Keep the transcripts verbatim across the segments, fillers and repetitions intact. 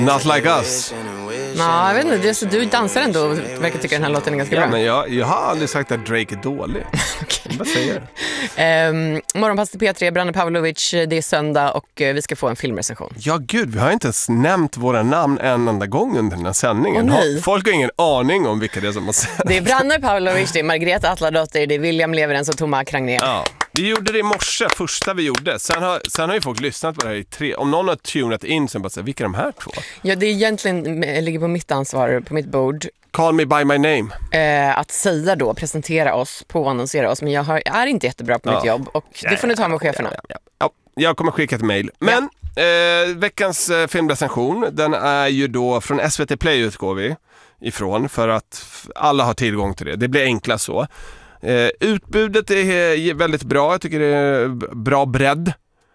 Not Like Us. Ja, jag vet inte, det är så, du dansar ändå och verkar tycka den här låten är ganska Ja, bra. men jag, jag har aldrig sagt att Drake är dålig. Okay. Vad säger du? Um, morgonpass till P tre, Branne Pavlovic, det är söndag och uh, vi ska få en filmrecension. Ja gud, vi har inte ens nämnt våra namn en enda gång under den här sändningen. Oh, Folk har ingen aning om vilka det är som har sett. Det är Branne Pavlovic, det är Margareta Atladotter, det är William Leverens och Thomas Kragner. Ja, vi gjorde det i morse, första vi gjorde. Sen har, sen har ju folk lyssnat på det här i tre. Om någon har tunat in så bara säga, vilka är de här två? Ja, det är egentligen ligger på mitt ansvar, på mitt bord. Call me by my name. Eh, att säga då, presentera oss, påannonsera oss. Men jag har, är inte jättebra på ja. mitt jobb och det får ni ta med cheferna. Ja, ja, ja. Ja, jag kommer skicka ett mejl. Men ja. eh, veckans eh, filmrecension, den är ju då från S V T Play utgår vi ifrån för att alla har tillgång till det. Det blir enkla så. Eh, utbudet är väldigt bra, jag tycker det är bra bredd.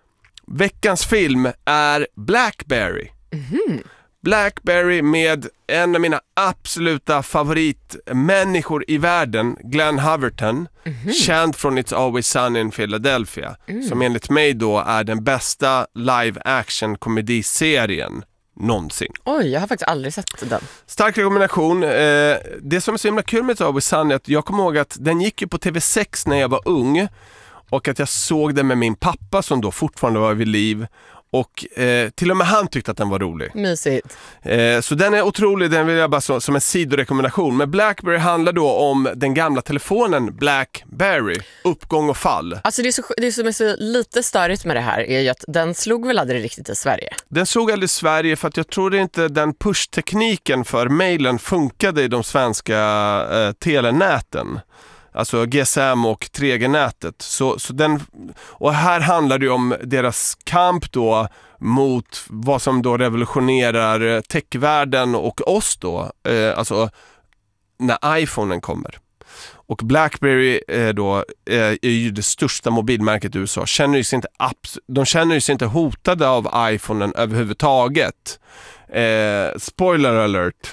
Veckans film är Blackberry. Mm-hmm. Blackberry med en av mina absoluta favoritmänniskor i världen, Glenn Howerton, mm-hmm. känd från It's Always Sunny in Philadelphia, mm. som enligt mig då är den bästa live action komediserien någonsin. Oj, jag har faktiskt aldrig sett den. Stark rekommendation. Eh, det som är så himla kul med It's Always Sunny är att jag kommer ihåg att den gick ju på T V sex när jag var ung och att jag såg den med min pappa som då fortfarande var vid liv. Och eh, till och med han tyckte att den var rolig. Mysigt. Eh, så den är otrolig, den vill jag bara så, som en sidorekommendation. Men Blackberry handlar då om den gamla telefonen Blackberry, uppgång och fall. Alltså det, är så, det som är så lite störigt med det här är ju att den slog väl aldrig riktigt i Sverige. Den slog aldrig i Sverige för att jag tror inte den push-tekniken för mailen funkade i de svenska eh, telenäten. Alltså G S M och tre G-nätet. Så, så den, och här handlar det om deras kamp då mot vad som då revolutionerar techvärlden och oss då. Eh, alltså när iPhonen kommer. Och Blackberry eh, då, eh, är ju det största mobilmärket i U S A. Känner sig inte abs- de känner sig inte hotade av iPhonen överhuvudtaget. Eh, spoiler alert.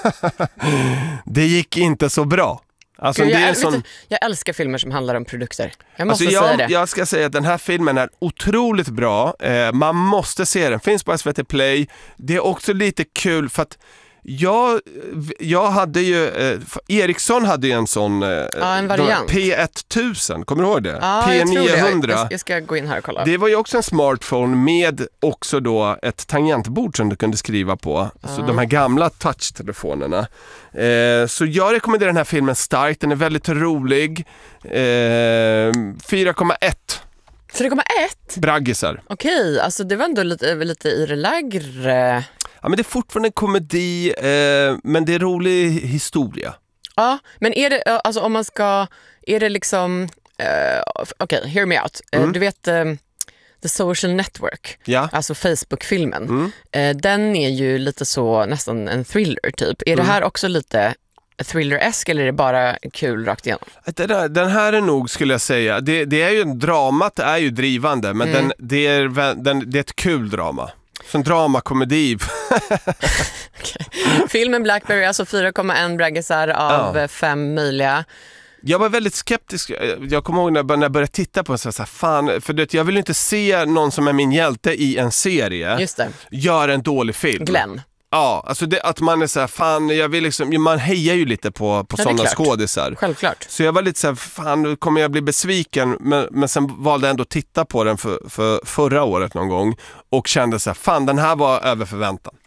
Det gick inte så bra. Alltså, Gud, jag, det är äl- sån... du, jag älskar filmer som handlar om produkter. Jag måste alltså, jag, säga det. Jag ska säga att den här filmen är otroligt bra. Eh, man måste se den. Finns på S V T Play. Det är också lite kul för att jag, jag hade ju... Eh, Ericsson hade ju en sån... Eh, ja, en variant. P tusen, kommer du ihåg det? Ja, P jag tror niohundra. det. Jag, jag ska gå in här och kolla. Det var ju också en smartphone med också då ett tangentbord som du kunde skriva på. Ja. Så de här gamla touchtelefonerna. Eh, så jag rekommenderar den här filmen starkt. Den är väldigt rolig. Eh, fyra komma ett. fyra komma ett? Braggisar. Okej, alltså det var ändå lite, lite i det lägre... Ja, men det är fortfarande en komedi, eh, men det är rolig historia. Ja, men är det, alltså om man ska, är det liksom, uh, okej, okay, hear me out. Uh, Mm. Du vet um, The Social Network, Ja. alltså Facebook-filmen. Mm. Uh, den är ju lite så, nästan en thriller typ. Är Mm. det här också lite thriller-esk eller är det bara kul rakt igenom? Den här, den här är nog, skulle jag säga, det, det är ju en dramat, är ju drivande, men Mm. den, det, är, den, det är ett kul drama. Som dramakomedi. Okay. Filmen Blackberry, alltså fyra komma ett braggisar av Ja. fem möjliga. Jag var väldigt skeptisk. Jag kommer ihåg när jag, när jag började titta på den så här, fan, för det, jag vill inte se någon som är min hjälte i en serie Just det. göra en dålig film. Glenn. Ja, alltså det, att man är så här, fan, jag vill liksom, man hejar ju lite på, på Ja, sådana klart. skådisar. Självklart. Så jag var lite så här, fan, nu kommer jag bli besviken. Men, men sen valde jag ändå att titta på den för, för förra året någon gång och kände så här, fan, den här var över förväntan.